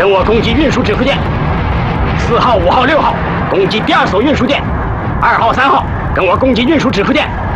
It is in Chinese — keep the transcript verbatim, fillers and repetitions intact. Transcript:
跟我攻击运输指挥舰。四号、五号、六号攻击第二艘运输舰。二号、三号跟我攻击运输指挥舰。